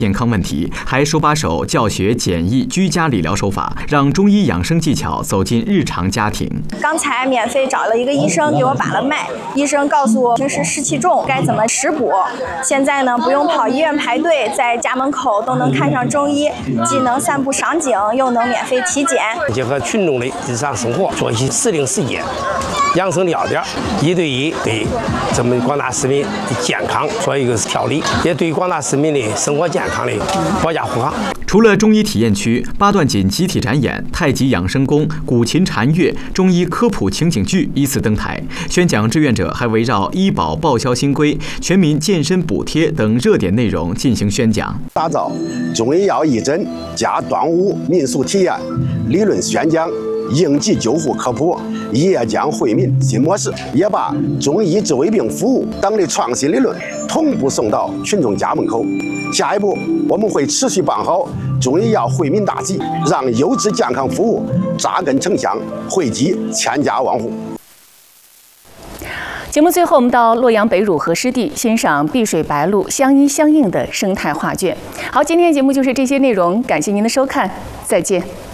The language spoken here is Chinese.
健康问题，还手把手教学简易居家理疗手法，让中医养生技巧走进日常家庭。 刚才免费找了一个医生给我把了脉，医生告诉我平时湿气重该怎么食补。现在呢，不用跑医院排队，在家门口都能看上中医，既能散步赏景，又能免费体检。 结合群众的日常生活，做一些时令时节养生要点，1对1对咱们广大市民的健康做一个调理，也对广大市民的生活健康的保驾护航。 除了中医体验区，八段锦集体展演、太极养生功、古琴禅乐、中医科普情景剧依次登台。宣讲志愿者还围绕医保报销新规、全民健身补贴等热点内容进行宣讲， 打造中医药义诊加端午民俗体验、理论宣讲、应急救护科普、夜间惠民新模式，也把中医治胃病服务等的创新理论同步送到群众家门口。下一步，我们会持续办好中医药惠民大计，让优质健康服务扎根城乡，惠及千家万户。 节目最后，我们到洛阳北汝河湿地欣赏碧水白鹭相依相映的生态画卷。好，今天的节目就是这些内容，感谢您的收看，再见。